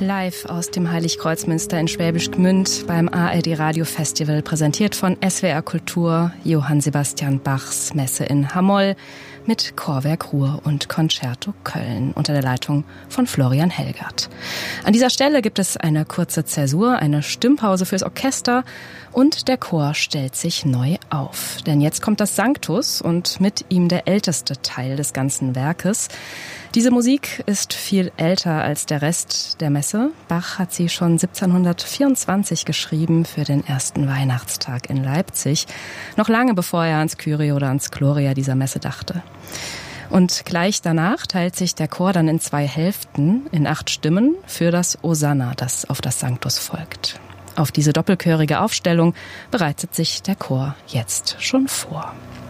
live aus dem Heiligkreuzmünster in Schwäbisch Gmünd beim ARD Radio Festival, präsentiert von SWR Kultur, Johann Sebastian Bachs Messe in Hamoll mit Chorwerk Ruhr und Concerto Köln unter der Leitung von Florian Helgert. An dieser Stelle gibt es eine kurze Zäsur, eine Stimmpause fürs Orchester und der Chor stellt sich neu auf. Denn jetzt kommt das Sanctus und mit ihm der älteste Teil des ganzen Werkes. Diese Musik ist viel älter als der Rest der Messe. Bach hat sie schon 1724 geschrieben für den ersten Weihnachtstag in Leipzig, noch lange bevor er ans Kyrie oder ans Gloria dieser Messe dachte. Und gleich danach teilt sich der Chor dann in 2 Hälften, in 8 Stimmen, für das Osanna, das auf das Sanctus folgt. Auf diese doppelchörige Aufstellung bereitet sich der Chor jetzt schon vor.